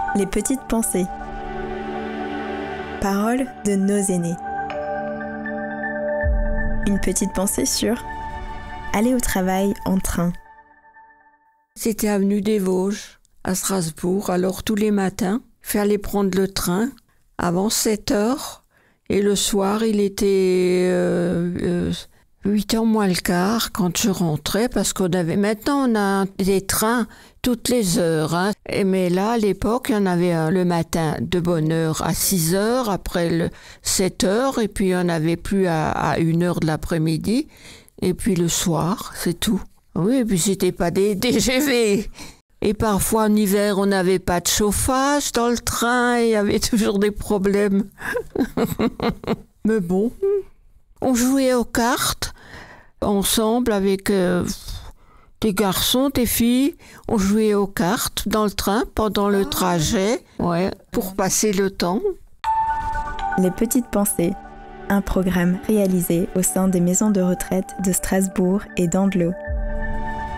Les petites pensées. Paroles de nos aînés. Une petite pensée sur aller au travail en train. C'était avenue des Vosges, à Strasbourg. Alors tous les matins, il fallait prendre le train avant 7 heures. Et le soir, il était 8 heures moins le quart quand je rentrais. Parce maintenant, on a des trains toutes les heures. Hein. Mais là, à l'époque, il y en avait un le matin de bonne heure à 6 heures, après 7 heures. Et puis, il n'y en avait plus à 1 heure de l'après-midi. Et puis le soir, c'est tout. Oui, et puis c'était pas des TGV. Et parfois en hiver, on n'avait pas de chauffage dans le train et il y avait toujours des problèmes. Mais bon, on jouait aux cartes ensemble avec des garçons, des filles. On jouait aux cartes dans le train pendant le trajet, pour passer le temps. Les petites pensées. Un programme réalisé au sein des maisons de retraite de Strasbourg et d'Andlau.